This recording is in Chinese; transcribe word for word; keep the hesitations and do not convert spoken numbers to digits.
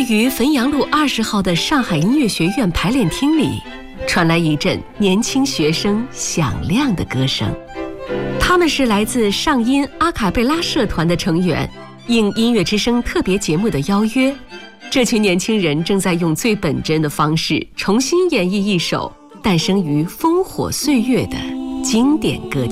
位于汾阳路二十号的上海音乐学院排练厅里，传来一阵年轻学生响亮的歌声。他们是来自上音阿卡贝拉社团的成员，应音乐之声特别节目的邀约，这群年轻人正在用最本真的方式重新演绎一首诞生于烽火岁月的经典歌曲。